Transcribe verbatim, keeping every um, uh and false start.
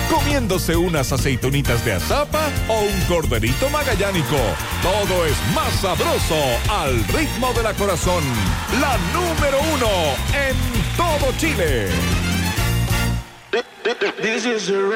comiéndose unas aceitunitas de azapa o un corderito magallánico. Todo es más sabroso al ritmo de la Corazón. La número uno en todo Chile. This is a